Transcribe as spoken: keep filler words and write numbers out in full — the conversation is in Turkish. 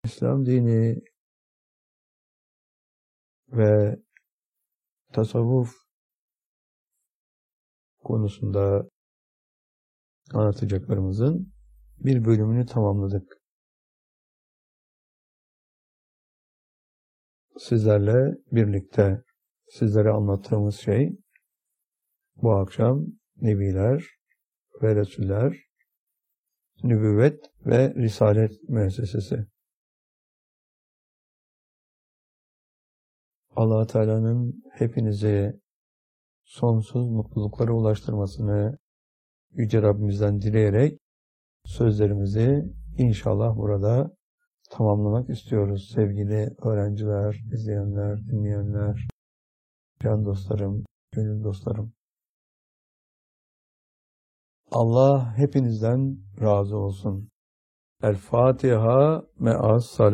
İslam dini ve tasavvuf konusunda anlatacaklarımızın bir bölümünü tamamladık. Sizlerle birlikte sizlere anlattığımız şey bu akşam Nebiler ve Resuller, Nübüvvet ve Risalet müessesesi. Allah Teala'nın hepinize sonsuz mutluluklara ulaştırmasını Yüce Rabbimizden dileyerek sözlerimizi inşallah burada tamamlamak istiyoruz. Sevgili öğrenciler, izleyenler, dinleyenler, can dostlarım, gönül dostlarım. Allah hepinizden razı olsun. El Fatiha me'as salat.